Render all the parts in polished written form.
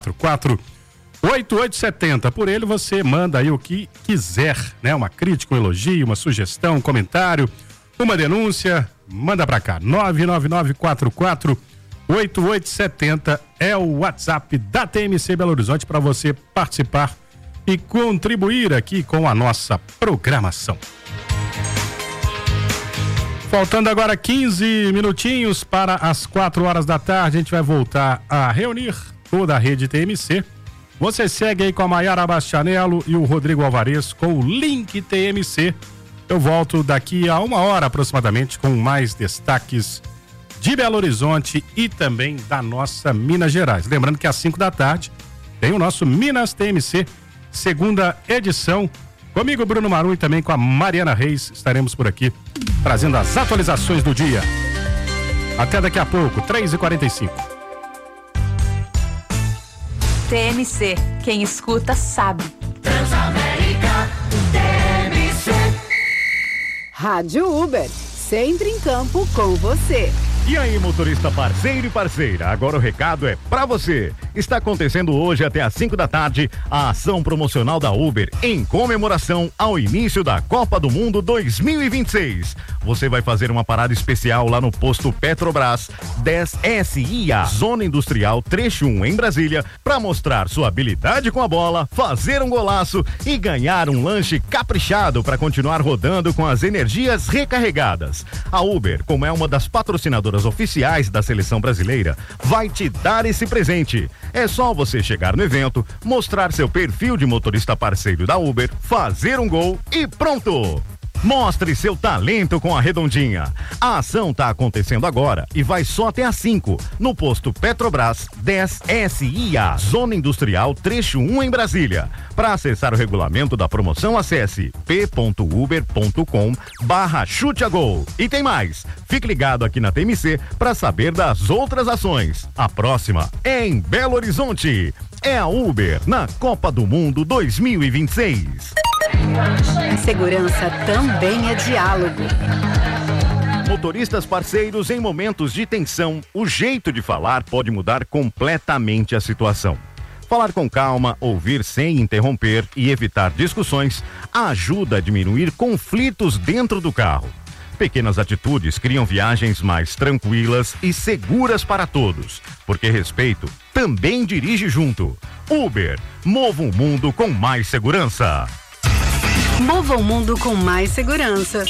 8870. Por ele você manda aí o que quiser, né? Uma crítica, um elogio, uma sugestão, um comentário, uma denúncia, manda pra cá. 999448870 é o WhatsApp da TMC Belo Horizonte para você participar e contribuir aqui com a nossa programação. Faltando agora 15 minutinhos para as 4 horas da tarde, a gente vai voltar a reunir toda a rede TMC. Você segue aí com a Maiara Bastianello e o Rodrigo Alvarez com o Link TMC. Eu volto daqui a 1 hora aproximadamente com mais destaques de Belo Horizonte e também da nossa Minas Gerais. Lembrando que às 5 da tarde tem o nosso Minas TMC, segunda edição. Comigo, Bruno Marum, e também com a Mariana Reis, estaremos por aqui trazendo as atualizações do dia. Até daqui a pouco, 3h45. TMC, quem escuta sabe. Transamérica, TMC. Rádio Uber, sempre em campo com você. E aí, motorista parceiro e parceira, agora o recado é pra você. Está acontecendo hoje até às 5 da tarde a ação promocional da Uber em comemoração ao início da Copa do Mundo 2026. Você vai fazer uma parada especial lá no posto Petrobras 10 SIA, Zona Industrial Trecho 1 em Brasília, para mostrar sua habilidade com a bola, fazer um golaço e ganhar um lanche caprichado para continuar rodando com as energias recarregadas. A Uber, como é uma das patrocinadoras oficiais da seleção brasileira, vai te dar esse presente. É só você chegar no evento, mostrar seu perfil de motorista parceiro da Uber, fazer um gol e pronto! Mostre seu talento com a Redondinha. A ação está acontecendo agora e vai só até às 5, no posto Petrobras 10 SIA, Zona Industrial Trecho 1 em Brasília. Para acessar o regulamento da promoção, acesse p.uber.com/chute-a-gol. E tem mais, fique ligado aqui na TMC para saber das outras ações. A próxima é em Belo Horizonte. É a Uber na Copa do Mundo 2026. A segurança também é diálogo. Motoristas parceiros, em momentos de tensão, o jeito de falar pode mudar completamente a situação. Falar com calma, ouvir sem interromper e evitar discussões ajuda a diminuir conflitos dentro do carro. Pequenas atitudes criam viagens mais tranquilas e seguras para todos, porque respeito também dirige junto. Uber, mova o mundo com mais segurança. Mova o mundo com mais segurança.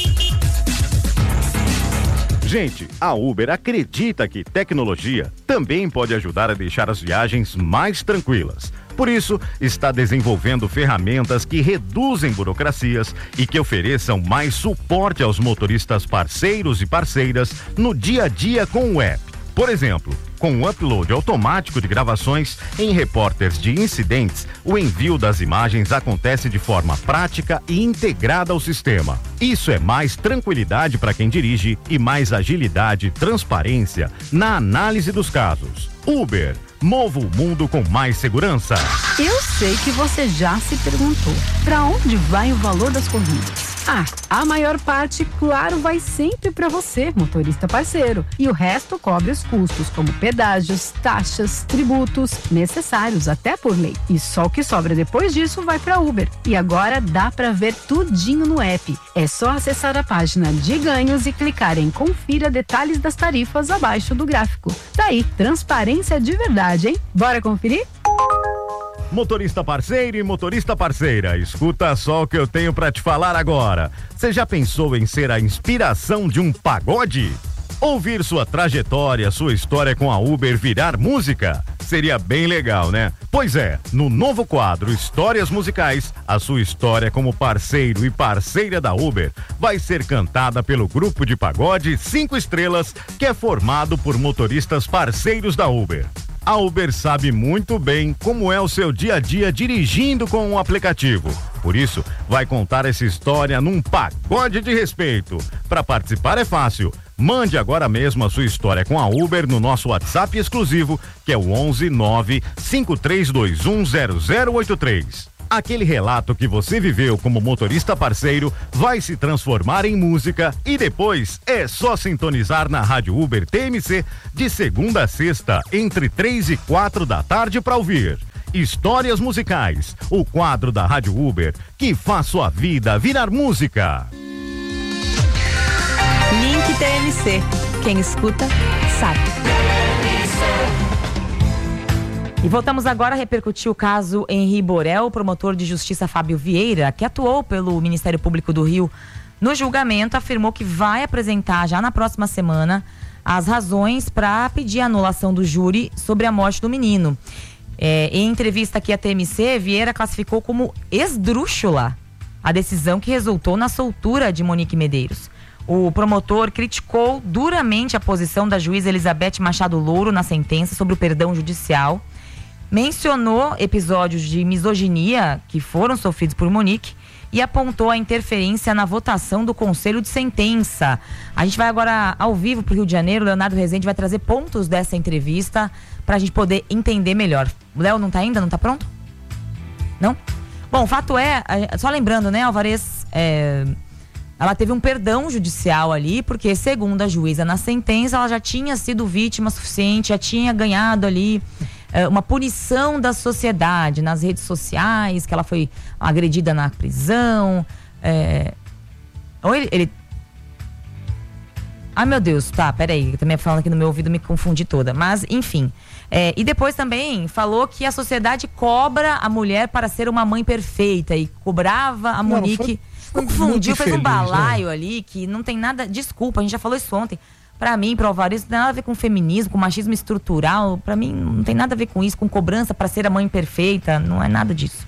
Gente, a Uber acredita que tecnologia também pode ajudar a deixar as viagens mais tranquilas. Por isso, está desenvolvendo ferramentas que reduzem burocracias e que ofereçam mais suporte aos motoristas parceiros e parceiras no dia a dia com o app. Por exemplo, com o upload automático de gravações em repórteres de incidentes, o envio das imagens acontece de forma prática e integrada ao sistema. Isso é mais tranquilidade para quem dirige e mais agilidade e transparência na análise dos casos. Uber, mova o mundo com mais segurança. Eu sei que você já se perguntou, para onde vai o valor das corridas? A maior parte, claro, vai sempre para você, motorista parceiro. E o resto cobre os custos, como pedágios, taxas, tributos, necessários até por lei. E só o que sobra depois disso vai para Uber. E agora dá para ver tudinho no app. É só acessar a página de ganhos e clicar em confira detalhes das tarifas abaixo do gráfico. Daí, transparência de verdade, hein? Bora conferir? Motorista parceiro e motorista parceira, escuta só o que eu tenho pra te falar agora. Você já pensou em ser a inspiração de um pagode? Ouvir sua trajetória, sua história com a Uber virar música? Seria bem legal, né? Pois é, no novo quadro Histórias Musicais, a sua história como parceiro e parceira da Uber vai ser cantada pelo grupo de pagode 5 estrelas, que é formado por motoristas parceiros da Uber. A Uber sabe muito bem como é o seu dia a dia dirigindo com o aplicativo. Por isso, vai contar essa história num pagode de respeito. Para participar é fácil. Mande agora mesmo a sua história com a Uber no nosso WhatsApp exclusivo, que é o 11 9 5321 0083. Aquele relato que você viveu como motorista parceiro vai se transformar em música e depois é só sintonizar na Rádio Uber TMC de segunda a sexta, entre 3 e 4 da tarde para ouvir Histórias Musicais, o quadro da Rádio Uber que faz sua vida virar música. Link TMC. Quem escuta, sabe. E voltamos agora a repercutir o caso Henri Borel. O promotor de justiça Fábio Vieira, que atuou pelo Ministério Público do Rio no julgamento, afirmou que vai apresentar já na próxima semana as razões para pedir a anulação do júri sobre a morte do menino. Em entrevista aqui à TMC, Vieira classificou como esdrúxula a decisão que resultou na soltura de Monique Medeiros. O promotor criticou duramente a posição da juíza Elizabeth Machado Louro na sentença sobre o perdão judicial, mencionou episódios de misoginia que foram sofridos por Monique e apontou a interferência na votação do Conselho de Sentença. A gente vai agora ao vivo para o Rio de Janeiro. O Leonardo Rezende vai trazer pontos dessa entrevista para a gente poder entender melhor. O Léo não está ainda? Não está pronto? Não? Bom, o fato é, só lembrando, né, Alvarez, ela teve um perdão judicial ali, porque segundo a juíza na sentença, ela já tinha sido vítima suficiente, já tinha ganhado ali uma punição da sociedade nas redes sociais, que ela foi agredida na prisão. Ai, meu Deus, tá, peraí, também falando aqui no meu ouvido, me confundi toda, mas enfim. E depois também falou que a sociedade cobra a mulher para ser uma mãe perfeita e cobrava a Monique. Confundiu, fez um balaio, né, ali, que não tem nada. Desculpa, a gente já falou isso ontem. Pra mim, pro Alvarez, não tem nada a ver com feminismo, com machismo estrutural. Pra mim, não tem nada a ver com isso, com cobrança pra ser a mãe perfeita. Não é nada disso.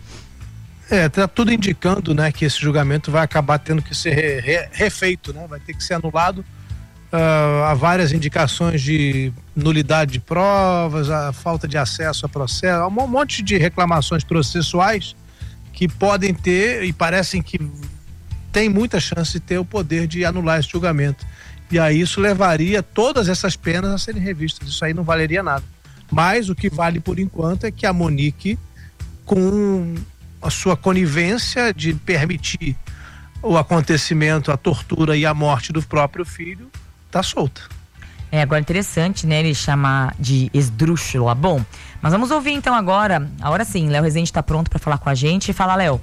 Tá tudo indicando, né, que esse julgamento vai acabar tendo que ser refeito, né? Vai ter que ser anulado. Há várias indicações de nulidade de provas, a falta de acesso a processo, há um monte de reclamações processuais que podem ter e parecem que tem muita chance de ter o poder de anular esse julgamento. E aí isso levaria todas essas penas a serem revistas. Isso aí não valeria nada. Mas o que vale por enquanto é que a Monique, com a sua conivência de permitir o acontecimento, a tortura e a morte do próprio filho, está solta. Agora interessante, né, ele chamar de esdrúxula. Bom, mas vamos ouvir então agora sim, Léo Rezende está pronto para falar com a gente. Fala, Léo.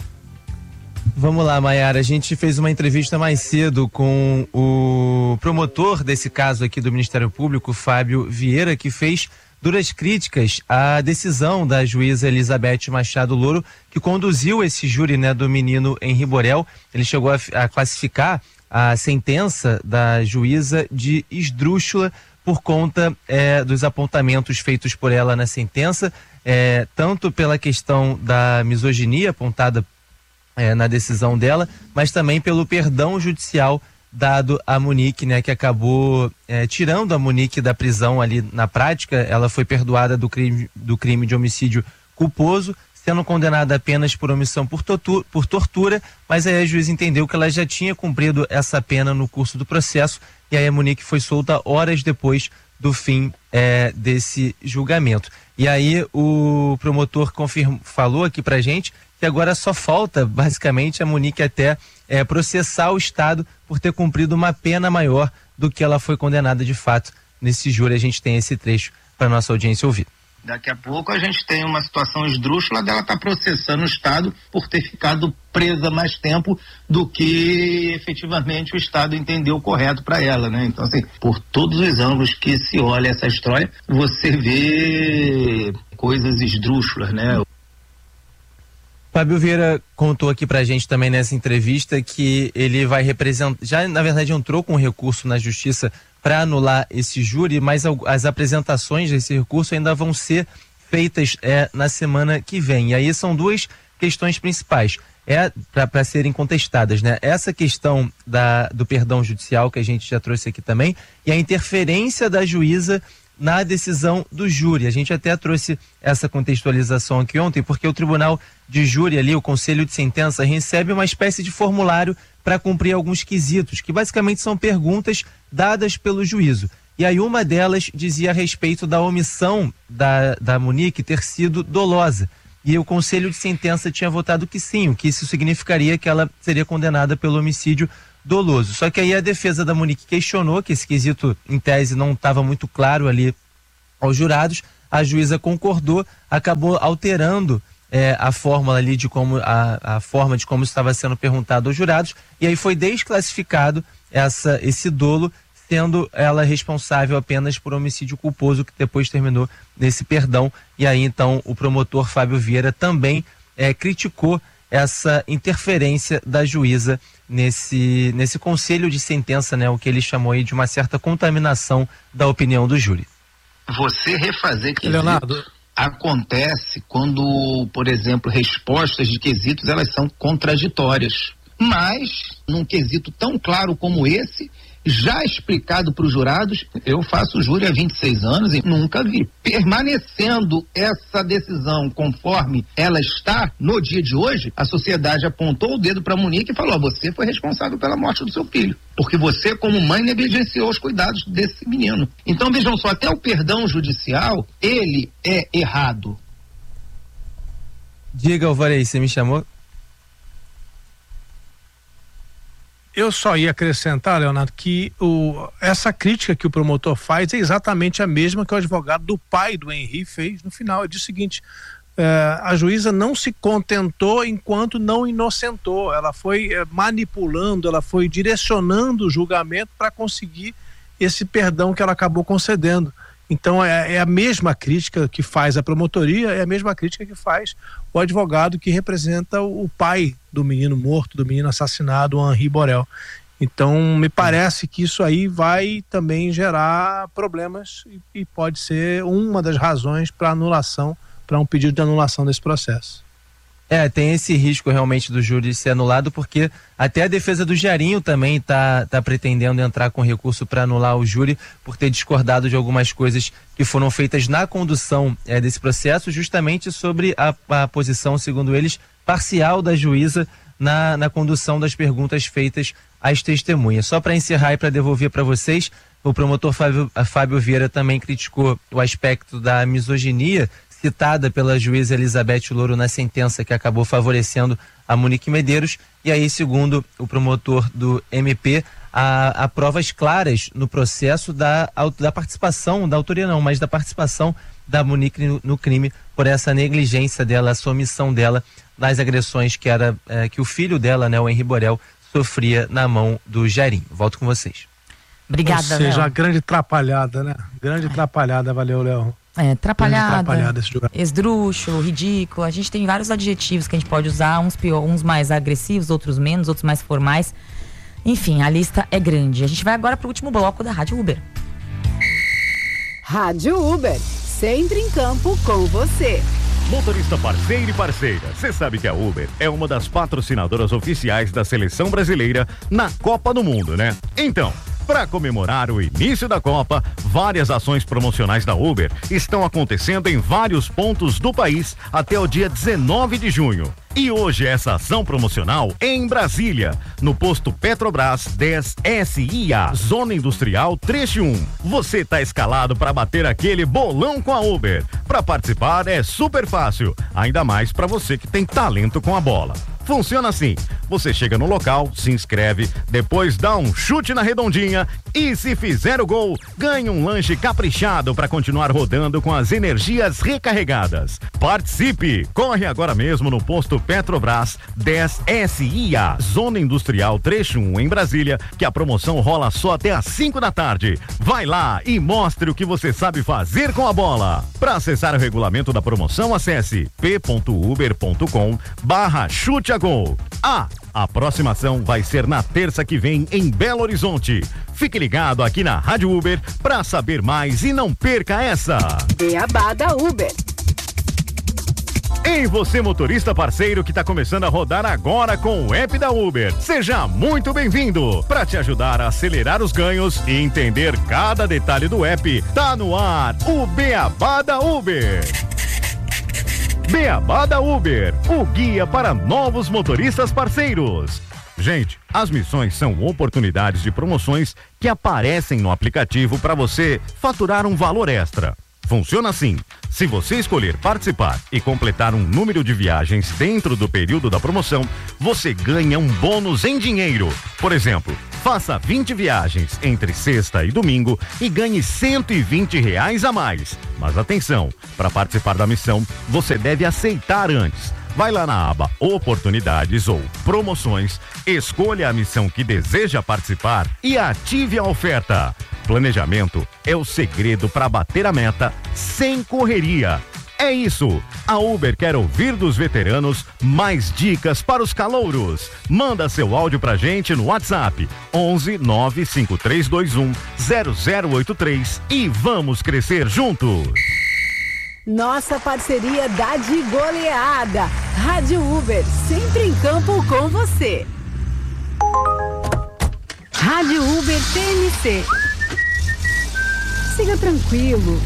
Vamos lá, Maiara, a gente fez uma entrevista mais cedo com o promotor desse caso aqui do Ministério Público, Fábio Vieira, que fez duras críticas à decisão da juíza Elizabeth Machado Louro, que conduziu esse júri, né, do menino Henri Borel. Ele chegou a classificar a sentença da juíza de esdrúxula por conta dos apontamentos feitos por ela na sentença, tanto pela questão da misoginia apontada na decisão dela, mas também pelo perdão judicial dado a Monique, né, que acabou tirando a Monique da prisão ali na prática. Ela foi perdoada do crime de homicídio culposo, sendo condenada apenas por omissão por tortura, mas aí a juíza entendeu que ela já tinha cumprido essa pena no curso do processo, e aí a Monique foi solta horas depois do fim desse julgamento. E aí o promotor falou aqui pra gente que agora só falta, basicamente, a Monique até processar o Estado por ter cumprido uma pena maior do que ela foi condenada de fato. Nesse júri a gente tem esse trecho para nossa audiência ouvir. Daqui a pouco a gente tem uma situação esdrúxula dela estar processando o Estado por ter ficado presa mais tempo do que efetivamente o Estado entendeu correto para ela, né? Então, assim, por todos os ângulos que se olha essa história, você vê coisas esdrúxulas, né? Fábio Vieira contou aqui pra gente também nessa entrevista que ele vai representar, já na verdade entrou com recurso na justiça para anular esse júri, mas as apresentações desse recurso ainda vão ser feitas na semana que vem. E aí são duas questões principais para serem contestadas, né? Essa questão do perdão judicial, que a gente já trouxe aqui também, e a interferência da juíza na decisão do júri. A gente até trouxe essa contextualização aqui ontem, porque o Tribunal de Júri ali, o Conselho de Sentença, recebe uma espécie de formulário para cumprir alguns quesitos, que basicamente são perguntas dadas pelo juízo. E aí uma delas dizia a respeito da omissão da Monique ter sido dolosa. e o conselho de sentença tinha votado que sim, o que isso significaria que ela seria condenada pelo homicídio doloso. Só que aí a defesa da Monique questionou que esse quesito, em tese, não estava muito claro ali aos jurados. A juíza concordou, acabou alterando a fórmula ali de como a forma de como estava sendo perguntado aos jurados, e aí foi desclassificado esse dolo, sendo ela responsável apenas por homicídio culposo, que depois terminou nesse perdão. E aí então o promotor Fábio Vieira também criticou essa interferência da juíza nesse conselho de sentença, né, o que ele chamou aí de uma certa contaminação da opinião do júri. Você refazer quesitos Leonardo, acontece quando, por exemplo, respostas de quesitos elas são contraditórias. Mas, num quesito tão claro como esse, já explicado para os jurados, eu faço júri há 26 anos e nunca vi. Permanecendo essa decisão conforme ela está no dia de hoje, a sociedade apontou o dedo para a Monique e falou: você foi responsável pela morte do seu filho, porque você, como mãe, negligenciou os cuidados desse menino. Então, vejam só, até o perdão judicial, ele é errado. Diga, Alvarez, você me chamou? Eu só ia acrescentar, Leonardo, que essa crítica que o promotor faz é exatamente a mesma que o advogado do pai do Henri fez no final. Ele diz o seguinte: a juíza não se contentou enquanto não inocentou, ela foi manipulando, ela foi direcionando o julgamento para conseguir esse perdão que ela acabou concedendo. Então é a mesma crítica que faz a promotoria, é a mesma crítica que faz o advogado que representa o pai do menino morto, do menino assassinado, o Henri Borel. Então me parece que isso aí vai também gerar problemas e pode ser uma das razões para anulação, para um pedido de anulação desse processo. Tem esse risco realmente do júri ser anulado, porque até a defesa do Jairinho também tá pretendendo entrar com recurso para anular o júri por ter discordado de algumas coisas que foram feitas na condução desse processo, justamente sobre a posição, segundo eles, parcial da juíza na condução das perguntas feitas às testemunhas. Só para encerrar e para devolver para vocês, o promotor Fábio Vieira também criticou o aspecto da misoginia citada pela juíza Elizabeth Louro na sentença que acabou favorecendo a Monique Medeiros. E aí, segundo o promotor do MP, há provas claras no processo da participação, da autoria não, mas da participação da Monique no crime, por essa negligência dela, essa omissão dela nas agressões que o filho dela, né, o Henri Borel, sofria na mão do Jairinho. Volto com vocês. Obrigada, Ou seja, Léo. a grande atrapalhada, né? Grande atrapalhada, valeu, Léo. Atrapalhada, esdrúxulo, ridículo. A gente tem vários adjetivos que a gente pode usar, uns mais agressivos, outros menos, outros mais formais. Enfim, a lista é grande. A gente vai agora para o último bloco da Rádio Uber. Rádio Uber, sempre em campo com você. Motorista parceiro e parceira, você sabe que a Uber é uma das patrocinadoras oficiais da seleção brasileira na Copa do Mundo, né? Então, para comemorar o início da Copa, várias ações promocionais da Uber estão acontecendo em vários pontos do país até o dia 19 de junho. E hoje essa ação promocional é em Brasília, no posto Petrobras 10 SIA, Zona Industrial Trecho 1. Você está escalado para bater aquele bolão com a Uber. Para participar é super fácil, ainda mais para você que tem talento com a bola. Funciona assim: você chega no local, se inscreve, depois dá um chute na redondinha e, se fizer o gol, ganha um lanche caprichado para continuar rodando com as energias recarregadas. Participe! Corre agora mesmo no posto Petrobras 10 SIA, Zona Industrial Trecho 1 em Brasília, que a promoção rola só até às 5 da tarde. Vai lá e mostre o que você sabe fazer com a bola. Para acessar o regulamento da promoção, acesse p.uber.com/chute gol. A próxima ação vai ser na terça que vem em Belo Horizonte. Fique ligado aqui na Rádio Uber para saber mais e não perca essa. Beabá da Uber. Ei, você motorista parceiro que está começando a rodar agora com o app da Uber. Seja muito bem-vindo. Para te ajudar a acelerar os ganhos e entender cada detalhe do app, tá no ar o Beabá da Uber. Beabá da Uber, o guia para novos motoristas parceiros. Gente, as missões são oportunidades de promoções que aparecem no aplicativo para você faturar um valor extra. Funciona assim: se você escolher participar e completar um número de viagens dentro do período da promoção, você ganha um bônus em dinheiro. Por exemplo, faça 20 viagens entre sexta e domingo e ganhe R$120 a mais. Mas atenção, para participar da missão, você deve aceitar antes. Vai lá na aba Oportunidades ou Promoções, escolha a missão que deseja participar e ative a oferta. Planejamento é o segredo para bater a meta sem correria. É isso, a Uber quer ouvir dos veteranos mais dicas para os calouros. Manda seu áudio pra gente no WhatsApp 11 95321 0083 e vamos crescer juntos. Nossa parceria dá de goleada. Rádio Uber, sempre em campo com você. Rádio Uber TMC. Siga tranquilo.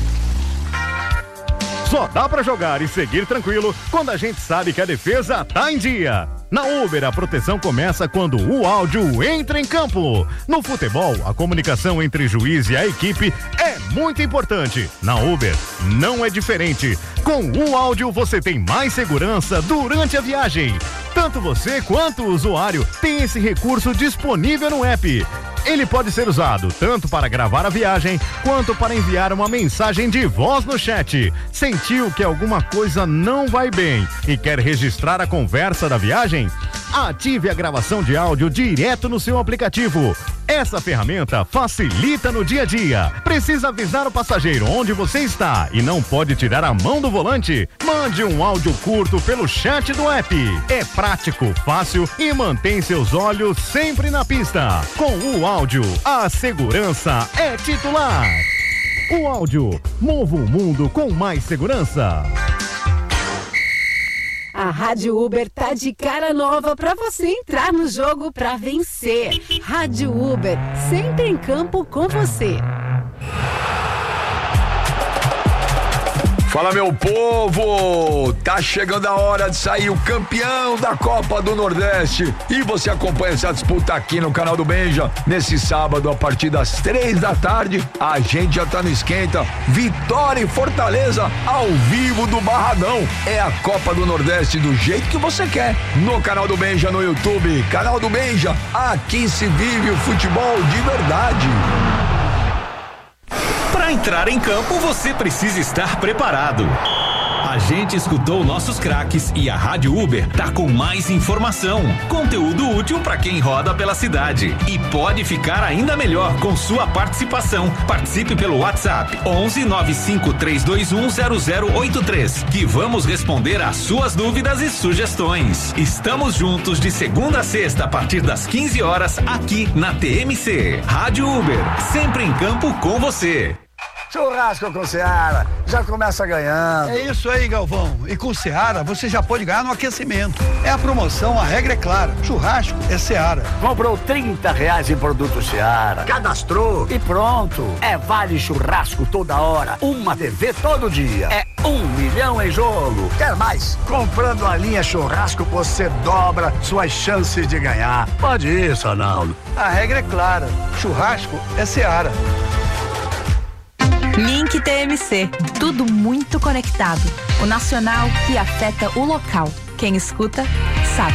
Só dá pra jogar e seguir tranquilo quando a gente sabe que a defesa tá em dia. Na Uber, a proteção começa quando o áudio entra em campo. No futebol, a comunicação entre juiz e a equipe é muito importante. Na Uber, não é diferente. Com o áudio, você tem mais segurança durante a viagem. Tanto você quanto o usuário tem esse recurso disponível no app. Ele pode ser usado tanto para gravar a viagem, quanto para enviar uma mensagem de voz no chat. Sentiu que alguma coisa não vai bem e quer registrar a conversa da viagem? Ative a gravação de áudio direto no seu aplicativo. Essa ferramenta facilita no dia a dia. Precisa avisar o passageiro onde você está e não pode tirar a mão do volante? Mande um áudio curto pelo chat do app. É prático, fácil e mantém seus olhos sempre na pista. Com o áudio, a segurança é titular. O áudio, mova o mundo com mais segurança. A Rádio Uber tá de cara nova pra você entrar no jogo pra vencer. Rádio Uber, sempre em campo com você. Fala, meu povo! Tá chegando a hora de sair o campeão da Copa do Nordeste. E você acompanha essa disputa aqui no canal do Benja. Nesse sábado, a partir das 3 da tarde, a gente já tá no esquenta. Vitória e Fortaleza ao vivo do Barradão. É a Copa do Nordeste do jeito que você quer. No canal do Benja no YouTube. Canal do Benja, aqui se vive o futebol de verdade. Para entrar em campo, você precisa estar preparado. A gente escutou nossos craques e a Rádio Uber tá com mais informação, conteúdo útil para quem roda pela cidade. E pode ficar ainda melhor com sua participação. Participe pelo WhatsApp 11 95321 0083, que vamos responder às suas dúvidas e sugestões. Estamos juntos de segunda a sexta a partir das 15 horas aqui na TMC. Rádio Uber, sempre em campo com você. Churrasco com Seara, já começa ganhando. É isso aí, Galvão. E com Seara, você já pode ganhar no aquecimento. É a promoção, a regra é clara. Churrasco é Seara. Comprou R$30 em produto Seara, cadastrou e pronto. É vale churrasco toda hora, uma TV todo dia. É 1 milhão em jogo. Quer mais? Comprando a linha churrasco, você dobra suas chances de ganhar. Pode ir, Sonaldo. A regra é clara. Churrasco é Seara. Link TMC, tudo muito conectado. O nacional que afeta o local. Quem escuta, sabe.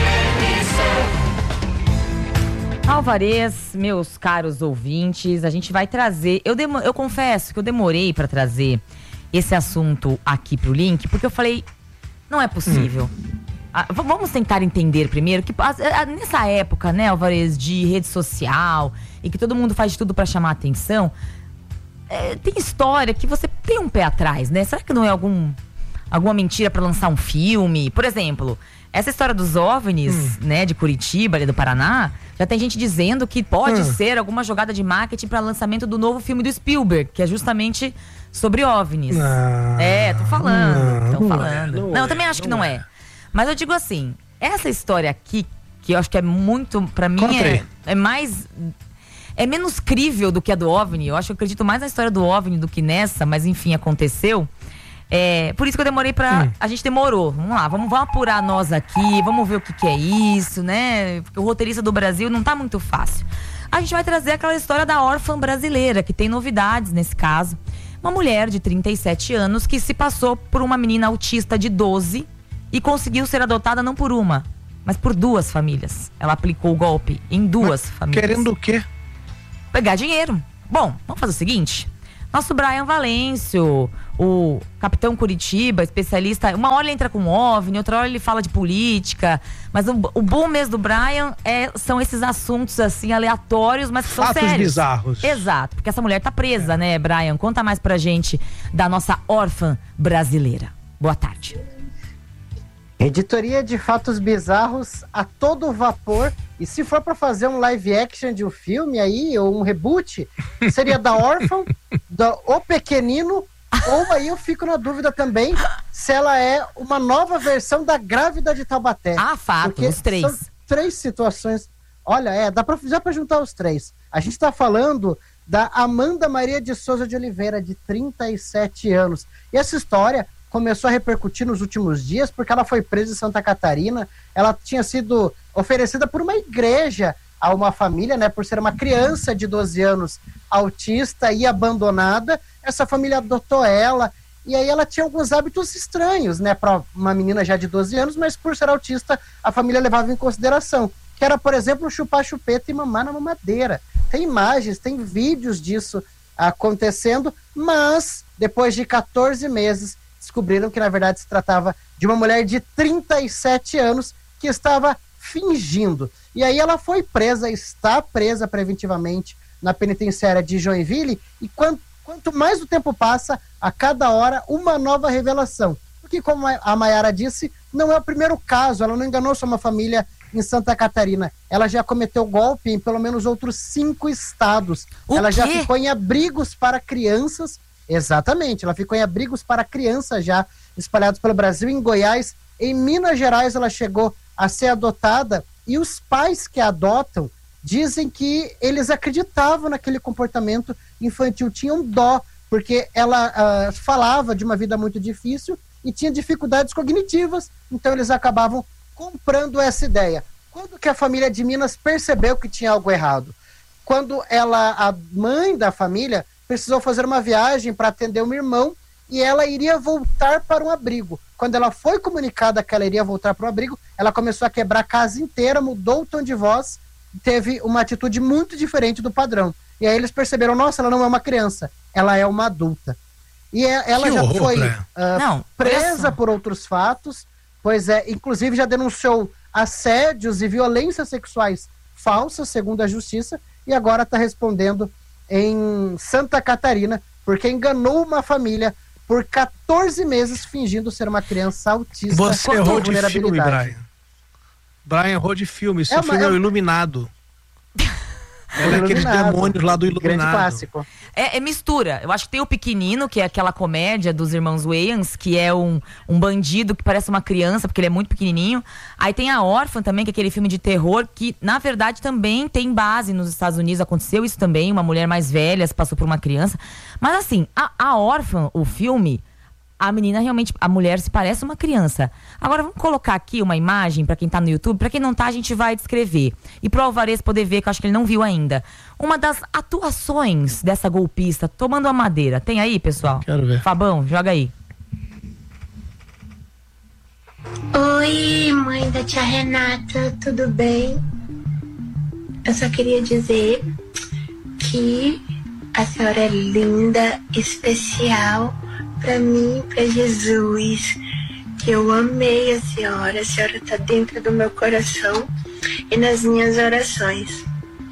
Alvarez, meus caros ouvintes, a gente vai trazer... Eu confesso que eu demorei para trazer esse assunto aqui pro Link, porque eu falei, não é possível. Vamos tentar entender primeiro que nessa época, né, Alvarez, de rede social e que todo mundo faz de tudo para chamar a atenção... tem história que você tem um pé atrás, né? Será que não é alguma mentira para lançar um filme? Por exemplo, essa história dos OVNIs, né, de Curitiba, ali do Paraná, já tem gente dizendo que pode ser alguma jogada de marketing para lançamento do novo filme do Spielberg, que é justamente sobre OVNIs. Tô falando. Eu também acho que não é. Mas eu digo assim, essa história aqui, que eu acho que é muito, para mim, é mais... É menos crível do que a do OVNI. Eu acho que eu acredito mais na história do OVNI do que nessa, mas enfim, aconteceu. Por isso que eu demorei a gente demorou. Vamos lá, vamos apurar nós aqui, vamos ver o que é isso, né? Porque o roteirista do Brasil não tá muito fácil. A gente vai trazer aquela história da órfã brasileira, que tem novidades nesse caso. Uma mulher de 37 anos que se passou por uma menina autista de 12 e conseguiu ser adotada não por uma, mas por 2 famílias. Ela aplicou o golpe em 2 famílias. Querendo o quê? Pegar dinheiro. Bom, vamos fazer o seguinte. Nosso Brian Valêncio, o capitão Curitiba, especialista, uma hora ele entra com OVNI, outra hora ele fala de política, mas o bom mesmo do Brian são esses assuntos assim aleatórios, mas que são fatos sérios. Bizarros. Exato, porque essa mulher tá presa, né, Brian? Conta mais pra gente da nossa órfã brasileira. Boa tarde. Editoria de fatos bizarros a todo vapor. E se for para fazer um live action de um filme aí, ou um reboot, seria da Órfã, da O Pequenino, ou aí eu fico na dúvida também se ela é uma nova versão da Grávida de Taubaté. Ah, fato, os 3. São 3 situações. Olha, dá para juntar os 3. A gente tá falando da Amanda Maria de Souza de Oliveira, de 37 anos. E essa história começou a repercutir nos últimos dias porque ela foi presa em Santa Catarina. Ela tinha sido oferecida por uma igreja a uma família, né, por ser uma criança de 12 anos autista e abandonada. Essa família adotou ela e aí ela tinha alguns hábitos estranhos, né, para uma menina já de 12 anos, mas por ser autista a família levava em consideração, que era, por exemplo, chupar chupeta e mamar na mamadeira. Tem imagens, tem vídeos disso acontecendo, mas depois de 14 meses descobriram que na verdade se tratava de uma mulher de 37 anos que estava fingindo. E aí ela foi presa, está presa preventivamente na penitenciária de Joinville, e quanto mais o tempo passa, a cada hora uma nova revelação. Porque, como a Mayara disse, não é o primeiro caso, ela não enganou só uma família em Santa Catarina, ela já cometeu golpe em pelo menos outros 5 estados. Ela já ficou em abrigos para crianças. Exatamente, ela ficou em abrigos para crianças já espalhados pelo Brasil, em Goiás, em Minas Gerais ela chegou a ser adotada, e os pais que a adotam dizem que eles acreditavam naquele comportamento infantil, tinham dó, porque ela falava de uma vida muito difícil e tinha dificuldades cognitivas, então eles acabavam comprando essa ideia. Quando que a família de Minas percebeu que tinha algo errado? Quando a mãe da família precisou fazer uma viagem para atender um irmão e ela iria voltar para um abrigo. Quando ela foi comunicada que ela iria voltar para um abrigo, ela começou a quebrar a casa inteira, mudou o tom de voz, teve uma atitude muito diferente do padrão. E aí eles perceberam, nossa, ela não é uma criança, ela é uma adulta. E ela já foi presa por outros fatos, pois inclusive já denunciou assédios e violências sexuais falsas, segundo a justiça, e agora está respondendo em Santa Catarina, porque enganou uma família por 14 meses fingindo ser uma criança autista. Você errou de filme, Brian. Brian errou de filme. Esse filme é o Iluminado. É aqueles demônios lá do Iluminado. Grande clássico. É mistura. Eu acho que tem o Pequenino, que é aquela comédia dos irmãos Wayans, que é um bandido que parece uma criança, porque ele é muito pequenininho. Aí tem a Órfã também, que é aquele filme de terror, que na verdade também tem base nos Estados Unidos. Aconteceu isso também, uma mulher mais velha se passou por uma criança. Mas assim, a Órfã, o filme, a menina realmente, a mulher se parece uma criança. Agora vamos colocar aqui uma imagem pra quem tá no YouTube, pra quem não tá a gente vai descrever. E pro Alvarez poder ver, que eu acho que ele não viu ainda. Uma das atuações dessa golpista tomando a madeira. Tem aí, pessoal? Quero ver. Fabão, joga aí. Oi, mãe da tia Renata, tudo bem? Eu só queria dizer que a senhora é linda, especial pra mim, pra Jesus, que eu amei a senhora tá dentro do meu coração e nas minhas orações.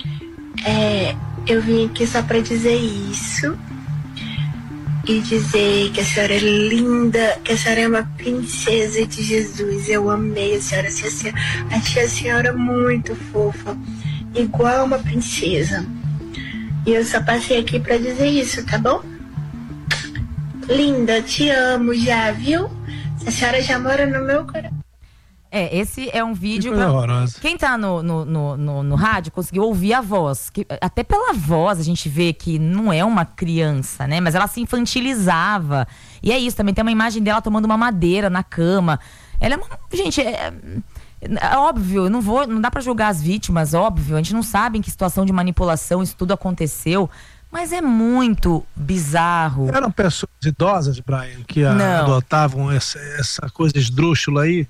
Eu vim aqui só pra dizer isso e dizer que a senhora é linda, que a senhora é uma princesa de Jesus. Eu amei a senhora, achei a senhora muito fofa, igual uma princesa. E eu só passei aqui pra dizer isso, tá bom? Linda, te amo já, viu? A senhora já mora no meu coração. Esse é um vídeo. Quem tá no rádio conseguiu ouvir a voz. Até pela voz a gente vê que não é uma criança, né? Mas ela se infantilizava. E é isso, também tem uma imagem dela tomando uma madeira na cama. Ela é uma. Gente, é óbvio, não dá pra julgar as vítimas, óbvio. A gente não sabe em que situação de manipulação isso tudo aconteceu. Mas é muito bizarro. Eram pessoas idosas, Brian, que adotavam essa coisa esdrúxula aí?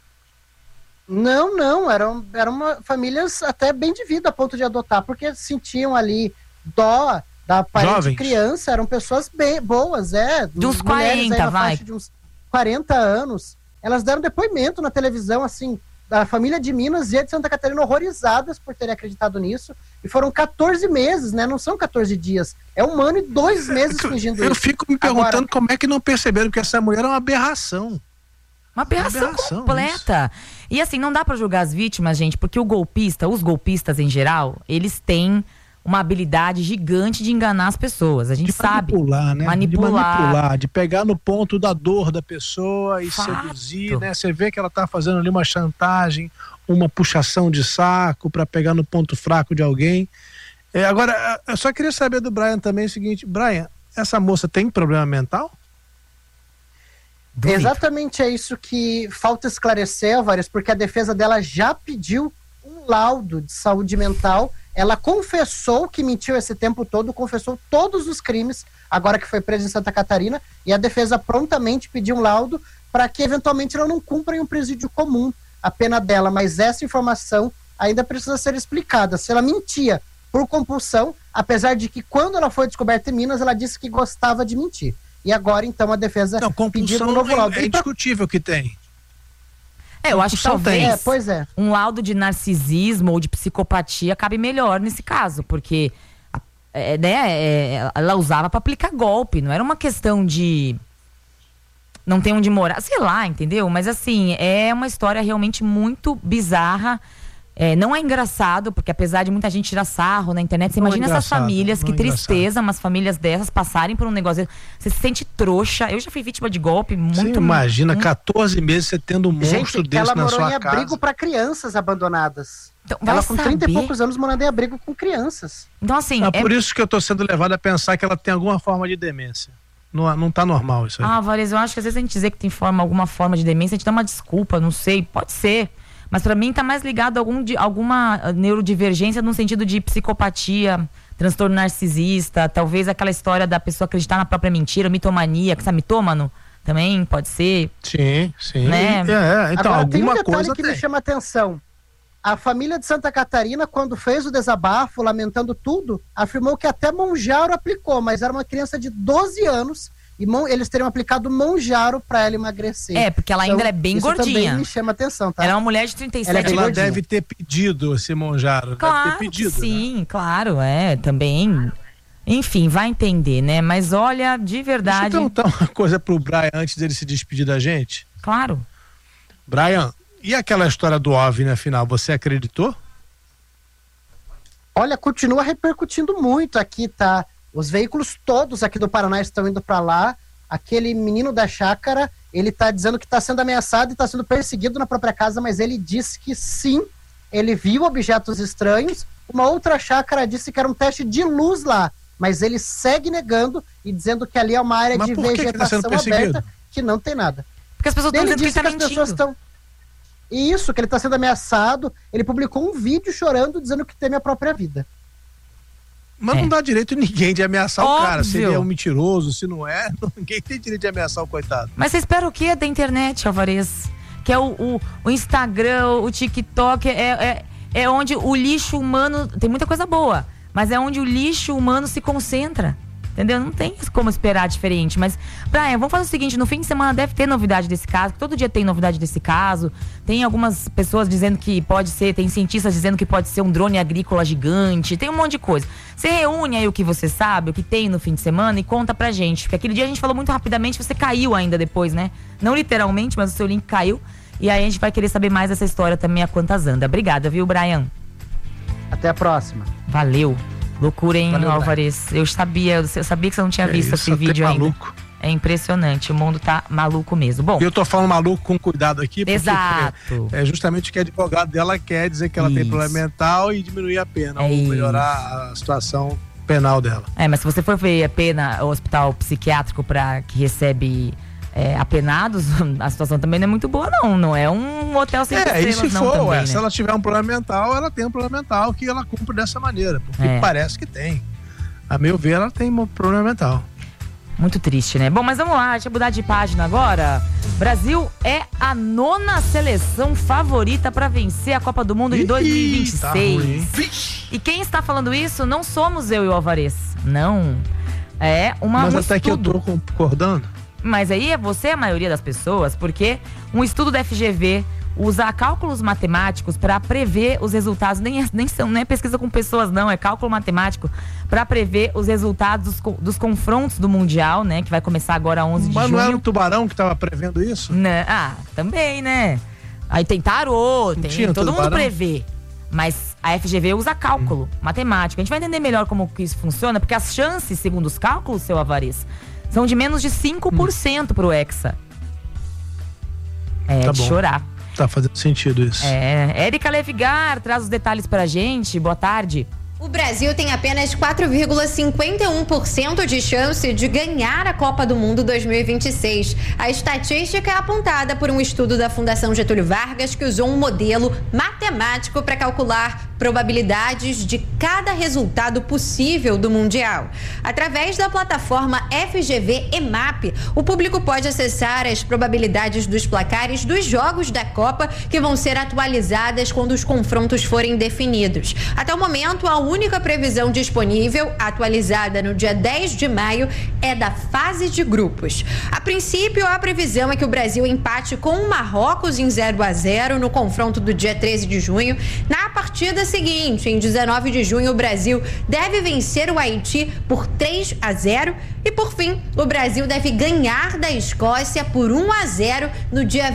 Não, eram famílias até bem de vida a ponto de adotar, porque sentiam ali dó da parente de criança, eram pessoas bem boas, de uns 40, vai. De uns 40 anos. Elas deram depoimento na televisão, assim, da família de Minas e de Santa Catarina, horrorizadas por terem acreditado nisso. E foram 14 meses, né? Não são 14 dias. É 1 ano e 2 meses fingindo isso. Eu fico me perguntando como é que não perceberam que essa mulher é uma aberração. Uma aberração completa. Isso. E assim, não dá pra julgar as vítimas, gente, porque os golpistas em geral, eles têm uma habilidade gigante de enganar as pessoas. A gente sabe. Manipular, né? De manipular, de pegar no ponto da dor da pessoa e seduzir, né? Você vê que ela tá fazendo ali uma chantagem, uma puxação de saco para pegar no ponto fraco de alguém. Agora, eu só queria saber do Brian também o seguinte, Brian, essa moça tem problema mental? Exatamente, é isso que falta esclarecer, Álvares, porque a defesa dela já pediu um laudo de saúde mental. Ela confessou que mentiu esse tempo todo, confessou todos os crimes, agora que foi presa em Santa Catarina, e a defesa prontamente pediu um laudo para que eventualmente ela não cumpra em um presídio comum a pena dela, mas essa informação ainda precisa ser explicada. Se ela mentia por compulsão, apesar de que quando ela foi descoberta em Minas, ela disse que gostava de mentir. E agora, então, a defesa pediu um novo laudo. É indiscutível que tem. Eu acho que talvez pois é. Um laudo de narcisismo ou de psicopatia cabe melhor nesse caso, porque ela usava para aplicar golpe, não era uma questão de não ter onde morar, sei lá, entendeu? Mas assim, é uma história realmente muito bizarra. Não é engraçado, porque apesar de muita gente tirar sarro na internet, você imagina essas famílias, que tristeza, umas famílias dessas passarem por um negócio, você se sente trouxa. Eu já fui vítima de golpe muito. Você imagina 14 meses você tendo um monstro desse na sua casa. Ela morou em abrigo para crianças abandonadas. Então, ela com 30 e poucos anos morando em abrigo com crianças. Então assim, por isso que eu tô sendo levado a pensar que ela tem alguma forma de demência. Não tá normal isso aí. Vares, eu acho que às vezes a gente dizer que tem alguma forma de demência, a gente dá uma desculpa, não sei, pode ser. Mas pra mim tá mais ligado a alguma neurodivergência no sentido de psicopatia, transtorno narcisista, talvez aquela história da pessoa acreditar na própria mentira, mitomania, que sabe, mitômano também pode ser. Sim. Né? Então, agora, tem um detalhe que me chama a atenção. A família de Santa Catarina, quando fez o desabafo, lamentando tudo, afirmou que até Monjaro aplicou, mas era uma criança de 12 anos e eles teriam aplicado Monjaro para ela emagrecer. Porque ela ainda é bem gordinha. Isso também me chama atenção, tá? Ela é uma mulher de 37 anos. Ela deve ter pedido esse Monjaro. Claro, deve ter pedido, sim, né? Claro, também. Enfim, vai entender, né? Mas olha, de verdade... Deixa eu perguntar uma coisa pro Brian antes dele se despedir da gente. Claro. Brian, e aquela história do OVNI, afinal, você acreditou? Olha, continua repercutindo muito aqui, tá? Os veículos todos aqui do Paraná estão indo para lá. Aquele menino da chácara, ele tá dizendo que está sendo ameaçado e está sendo perseguido na própria casa, mas ele disse que sim, ele viu objetos estranhos. Uma outra chácara disse que era um teste de luz lá, mas ele segue negando e dizendo que ali é uma área de vegetação aberta que não tem nada. Porque as pessoas estão dizendo que ele tá mentindo. Isso, que ele está sendo ameaçado. Ele publicou um vídeo chorando, dizendo que teme a própria vida. Mas não dá direito ninguém de ameaçar o cara. Se ele é um mentiroso, se não é, ninguém tem direito de ameaçar o coitado. Mas você espera o quê da internet, Álvares? Que é o Instagram, o TikTok, é onde o lixo humano... Tem muita coisa boa, mas é onde o lixo humano se concentra. Entendeu? Não tem como esperar diferente. Mas, Brian, vamos fazer o seguinte: no fim de semana deve ter novidade desse caso. Todo dia tem novidade desse caso. Tem algumas pessoas dizendo que pode ser, tem cientistas dizendo que pode ser um drone agrícola gigante. Tem um monte de coisa. Você reúne aí o que você sabe, o que tem no fim de semana e conta pra gente. Porque aquele dia a gente falou muito rapidamente, você caiu ainda depois, né? Não literalmente, mas o seu link caiu. E aí a gente vai querer saber mais dessa história também, a quantas anda. Obrigada, viu, Brian? Até a próxima. Valeu. Loucura, hein, Valeu, Álvares? Eu sabia que você não tinha visto esse vídeo ainda. Maluco. É impressionante, o mundo tá maluco mesmo. Bom, eu tô falando maluco com cuidado aqui, porque exato. É justamente o que a advogada dela quer dizer, que ela tem problema mental e diminuir a pena, ou melhorar a situação penal dela. Mas se você for ver a pena, o hospital psiquiátrico que recebe apenados, a situação também não é muito boa, não é um hotel sem estrelas, e se não, for, também, né? Se ela tiver um problema mental, ela tem um problema mental que ela cumpre dessa maneira, porque parece que tem. a meu ver, ela tem um problema mental. Muito triste, né? Bom, mas vamos lá, deixa eu mudar de página agora. Brasil é a 9ª seleção favorita para vencer a Copa do Mundo de 2026. Tá ruim. E quem está falando isso não somos eu e o Alvarez. Não. É Mas um até estudo. que eu tô concordando. Mas aí é você a maioria das pessoas, porque um estudo da FGV usa cálculos matemáticos para prever os resultados, não é pesquisa com pessoas não, é cálculo matemático para prever os resultados dos confrontos do Mundial, né, que vai começar agora 11 de junho. Mas não era o Tubarão que estava prevendo isso? Não, também, né? Aí tem tarô, todo mundo prevê. Mas a FGV usa cálculo matemático. A gente vai entender melhor como que isso funciona, porque as chances, segundo os cálculos, seu Alvarez, são de menos de 5% pro Hexa. Tá de bom. chorar. Tá fazendo sentido isso. Érica Levigar traz os detalhes pra gente. Boa tarde. O Brasil tem apenas 4,51% de chance de ganhar a Copa do Mundo 2026. A estatística é apontada por um estudo da Fundação Getúlio Vargas que usou um modelo matemático para calcular probabilidades de cada resultado possível do Mundial. Através da plataforma FGV EMAP, o público pode acessar as probabilidades dos placares dos jogos da Copa que vão ser atualizadas quando os confrontos forem definidos. Até o momento, a única previsão disponível, atualizada no dia 10 de maio, é da fase de grupos. A princípio, a previsão é que o Brasil empate com o Marrocos em 0-0 no confronto do dia 13 de junho. Na partida seguinte, em 19 de junho, o Brasil deve vencer o Haiti por 3-0 e, por fim, o Brasil deve ganhar da Escócia por 1-0 no dia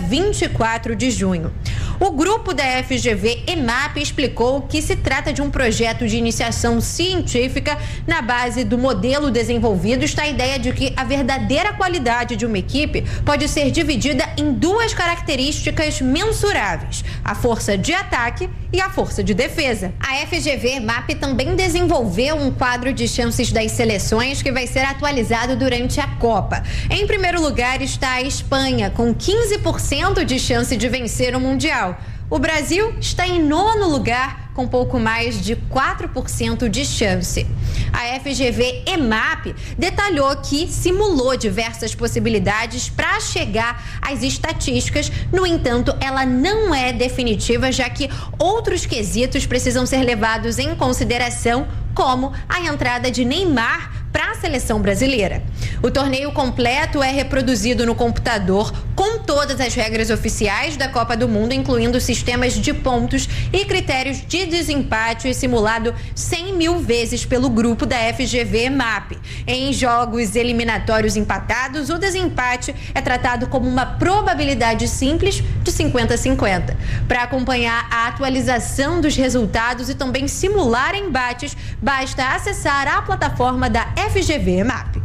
24 de junho. O grupo da FGV EMAP explicou que se trata de um projeto de iniciação científica. Na base do modelo desenvolvido está a ideia de que a verdadeira qualidade de uma equipe pode ser dividida em duas características mensuráveis: a força de ataque e a força de defesa. A FGV EMAP também desenvolveu um quadro de chances das seleções que vai ser atualizado durante a Copa. Em primeiro lugar está a Espanha, com 15% de chance de vencer o Mundial. O Brasil está em 9º lugar, com pouco mais de 4% de chance. A FGV EMAP detalhou que simulou diversas possibilidades para chegar às estatísticas. No entanto, ela não é definitiva, já que outros quesitos precisam ser levados em consideração, como a entrada de Neymar para a seleção brasileira. O torneio completo é reproduzido no computador com todas as regras oficiais da Copa do Mundo, incluindo sistemas de pontos e critérios de desempate, simulado 100 mil vezes pelo grupo da FGV EMAP. Em jogos eliminatórios empatados, o desempate é tratado como uma probabilidade simples de 50-50. Para acompanhar a atualização dos resultados e também simular embates, basta acessar a plataforma da FGV EMAP.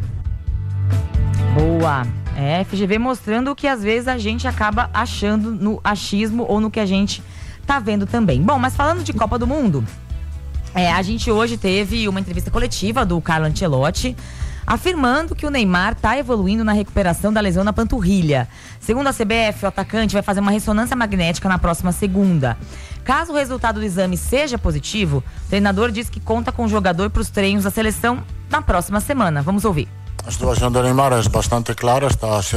Boa. FGV mostrando o que às vezes a gente acaba achando no achismo ou no que a gente tá vendo também. Bom, mas falando de Copa do Mundo, a gente hoje teve uma entrevista coletiva do Carlo Ancelotti afirmando que o Neymar está evoluindo na recuperação da lesão na panturrilha. Segundo a CBF, o atacante vai fazer uma ressonância magnética na próxima segunda. Caso o resultado do exame seja positivo, o treinador diz que conta com o jogador para os treinos da seleção na próxima semana. Vamos ouvir. A situação do Neymar é bastante clara,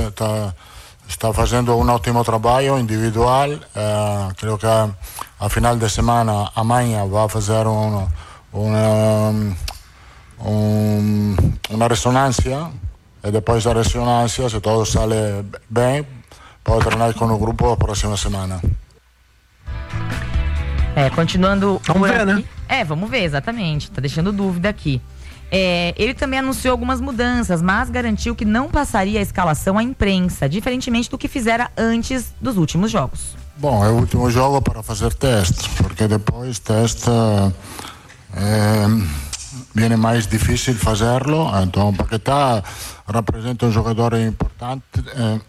está fazendo um ótimo trabalho individual. Creio que a final de semana, amanhã, vai fazer uma ressonância, e depois da ressonância, se tudo sai bem, pode treinar com o grupo a próxima semana. Continuando. Vamos ver, né? Vamos ver, exatamente. Tá deixando dúvida aqui. Ele também anunciou algumas mudanças, mas garantiu que não passaria a escalação à imprensa, diferentemente do que fizera antes dos últimos jogos. Bom, é o último jogo para fazer teste, porque depois teste viene mais difícil fazerlo. Então, Paquetá representa um jogador importante